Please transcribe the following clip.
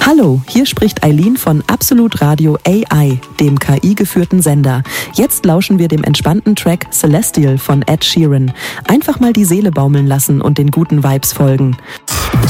Hallo, hier spricht Eileen von Absolut Radio AI, dem KI-geführten Sender. Jetzt lauschen wir dem entspannten Track Celestial von Ed Sheeran. Einfach mal die Seele baumeln lassen und den guten Vibes folgen.